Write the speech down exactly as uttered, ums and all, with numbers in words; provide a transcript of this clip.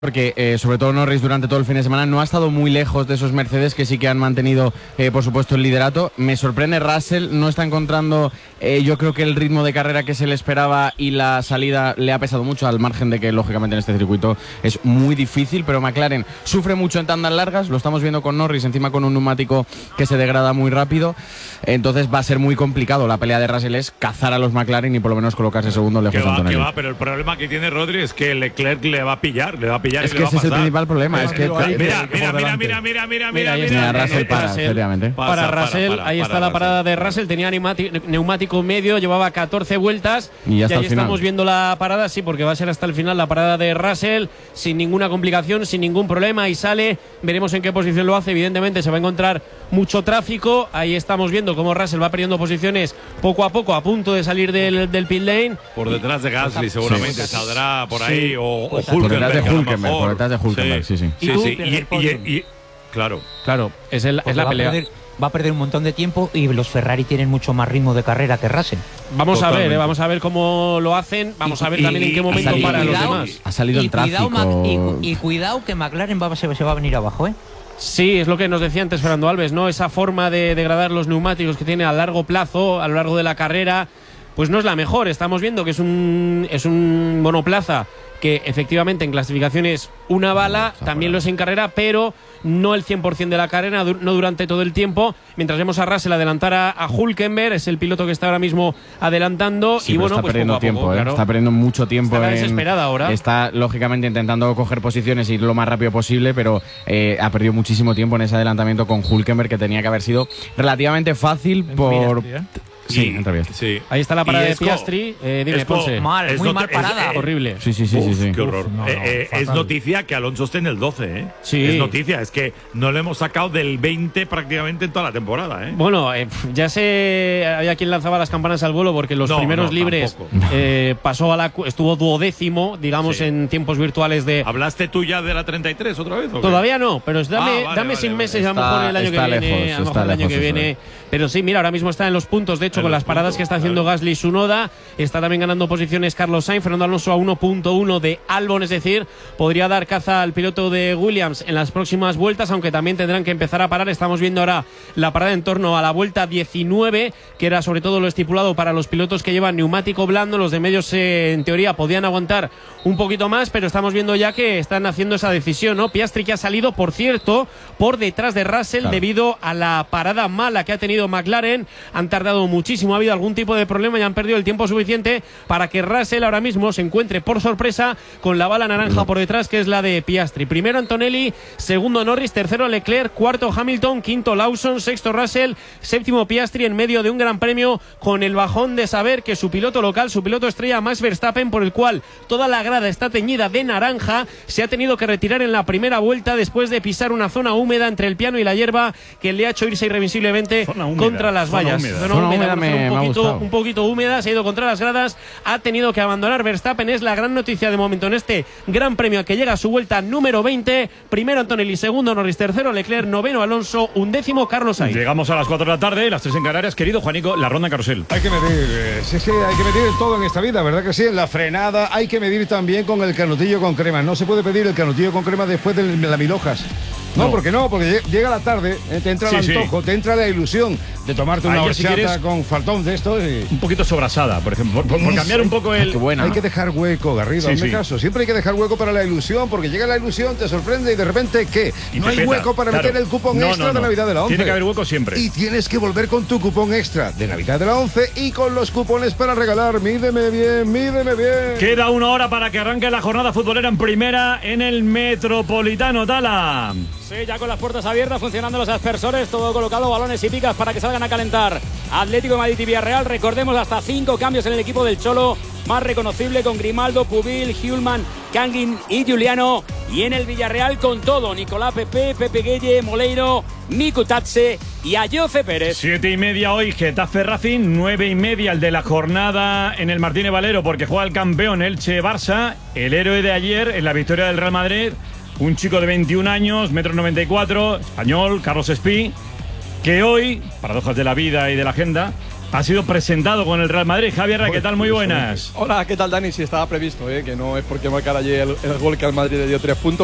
Porque eh, sobre todo Norris durante todo el fin de semana no ha estado muy lejos de esos Mercedes que sí que han mantenido eh, por supuesto el liderato. Me sorprende Russell, no está encontrando eh, yo creo que el ritmo de carrera que se le esperaba y la salida le ha pesado mucho, al margen de que lógicamente en este circuito es muy difícil, pero McLaren sufre mucho en tandas largas, lo estamos viendo con Norris encima con un neumático que se degrada muy rápido, entonces va a ser muy complicado. La pelea de Russell es cazar a los McLaren y por lo menos colocarse segundo lejos de Antonelli. Que va, pero el problema que tiene Rodri es que Leclerc le va a pillar, le va a pillar. Es que ese es el principal problema. Es que mira, mira, mira, mira, mira, mira, mira, mira, mira, Russell para, efectivamente. Para Russell, ahí está la parada de Russell, tenía neumático medio, llevaba catorce vueltas y ya y ahí estamos viendo la parada, sí, porque va a ser hasta el final la parada de Russell, sin ninguna complicación, sin ningún problema, y sale, veremos en qué posición lo hace, evidentemente se va a encontrar mucho tráfico, ahí estamos viendo cómo Russell va perdiendo posiciones poco a poco, a punto de salir del, del pit lane. Por detrás de Gasly seguramente, sí. Saldrá por ahí, sí. o, o Hulkenberg. Por detrás de Hulkenberg, por detrás de Hulkenberg, sí, sí. sí, sí, sí. Y, y, y, y, claro, claro, es, el, es la pelea. A perder, va a perder un montón de tiempo y los Ferrari tienen mucho más ritmo de carrera que Russell. Vamos Totalmente. a ver, eh, vamos a ver cómo lo hacen, vamos y, a ver y, también en qué momento para los demás. Ha salido el tráfico. Cuidado, y, y cuidado que McLaren va, se, se va a venir abajo, ¿eh? Sí, es lo que nos decía antes Fernando Alves, ¿no? Esa forma de degradar los neumáticos que tiene a largo plazo, a lo largo de la carrera, pues no es la mejor. Estamos viendo que es un, es un monoplaza que efectivamente en clasificación es una bala, también lo es en carrera, pero no el cien por cien de la carrera, no durante todo el tiempo. Mientras vemos a Russell adelantar a, a Hulkenberg, es el piloto que está ahora mismo adelantando. Sí, y bueno, está pues perdiendo poco a tiempo, poco, ¿eh? claro. Está perdiendo mucho tiempo. Está en, desesperada ahora. Está lógicamente intentando coger posiciones e ir lo más rápido posible, pero eh, ha perdido muchísimo tiempo en ese adelantamiento con Hulkenberg, que tenía que haber sido relativamente fácil por... Mira, Sí, entre sí. Ahí está la parada de Piastri. Eh, dime, Ponce. Mal, muy mal parada. Es, horrible. Sí, sí, sí. Uf, sí, sí. Qué horror. No, no, eh, eh, es noticia que Alonso esté en el doce, ¿eh? Sí. Es noticia. Es que no lo hemos sacado del veinte prácticamente en toda la temporada, ¿eh? Bueno, eh, ya se había quien lanzaba las campanas al vuelo porque los no, primeros no, libres eh, pasó a la estuvo duodécimo, digamos, sí. en tiempos virtuales de. ¿Hablaste tú ya de la treinta y tres otra vez? ¿o qué? Todavía no, pero dame, ah, vale, dame vale, sin vale. meses, a lo mejor el año que lejos, viene. A lo mejor el año que viene. Pero sí, mira, ahora mismo está en los puntos, de hecho, en con las paradas puntos, que está haciendo claro. Gasly y Tsunoda. Está también ganando posiciones Carlos Sainz, Fernando Alonso a uno punto uno de Albon, es decir, podría dar caza al piloto de Williams en las próximas vueltas, aunque también tendrán que empezar a parar. Estamos viendo ahora la parada en torno a la vuelta diecinueve, que era sobre todo lo estipulado para los pilotos que llevan neumático blando. Los de medios, eh, en teoría, podían aguantar un poquito más, pero estamos viendo ya que están haciendo esa decisión, ¿no? Piastri, que ha salido, por cierto, por detrás de Russell, claro, debido a la parada mala que ha tenido McLaren. Han tardado muchísimo, ha habido algún tipo de problema y han perdido el tiempo suficiente para que Russell ahora mismo se encuentre por sorpresa con la bala naranja por detrás, que es la de Piastri. Primero Antonelli, segundo Norris, tercero Leclerc, cuarto Hamilton, quinto Lawson, sexto Russell, séptimo Piastri, en medio de un gran premio con el bajón de saber que su piloto local, su piloto estrella Max Verstappen, por el cual toda la grada está teñida de naranja, se ha tenido que retirar en la primera vuelta después de pisar una zona húmeda entre el piano y la hierba que le ha hecho irse irrevisiblemente contra las vallas. Zona húmeda, zona húmeda, me, un, poquito, me ha un poquito húmeda, se ha ido contra las gradas, ha tenido que abandonar Verstappen. Es la gran noticia de momento en este gran premio, que llega a su vuelta número veinte. Primero Antonelli, segundo Norris, tercero Leclerc, noveno Alonso, undécimo Carlos Sainz. Llegamos a las cuatro de la tarde, las tres en Canarias. Querido Juanico, la ronda carrusel. Hay que medir, eh, sí, sí, hay que medir todo en esta vida, ¿verdad que sí? En la frenada hay que medir también con el canutillo con crema. No se puede pedir el canutillo con crema después de la mil hojas. No, no, porque no, porque llega la tarde, eh, te entra sí, el antojo, sí. te entra la ilusión de tomarte una horchata si con faltón de esto. Y... Un poquito sobrasada, por ejemplo, por, por cambiar un poco el... Buena, hay ¿no? que dejar hueco, Garrido, sí, hazme sí. caso. Siempre hay que dejar hueco para la ilusión, porque llega la ilusión, te sorprende y de repente, ¿qué? Y no hay peta. hueco para claro. meter el cupón no, extra no, no. de Navidad de la once. Tiene que haber hueco siempre. Y tienes que volver con tu cupón extra de Navidad de la once y con los cupones para regalar. Mídeme bien, mídeme bien. Queda una hora para que arranque la jornada futbolera en primera en el Metropolitano, Tala. Sí, ya con las puertas abiertas, funcionando los aspersores, todo colocado, balones y picas para que salgan a calentar. Atlético de Madrid y Villarreal, recordemos, hasta cinco cambios en el equipo del Cholo, más reconocible con Grimaldo, Pubil, Hjulman, Kangin y Juliano. Y en el Villarreal con todo, Nicolás Pepe, Pepe Gueye, Moleiro, Miku Tatse y Ayoce Pérez. Siete y media hoy, Getafe Racing, nueve y media el de la jornada en el Martínez Valero, porque juega el campeón Elche Barça, el héroe de ayer en la victoria del Real Madrid. Un chico de veintiún años, metro noventa y cuatro, español, Carlos Espí, que hoy, paradojas de la vida y de la agenda, ha sido presentado con el Real Madrid. Javier, ¿qué tal? Muy buenas. Hola, ¿qué tal, Dani? Si estaba previsto, ¿eh? Que no es porque marcara ayer el, el gol que al Madrid le dio tres puntos.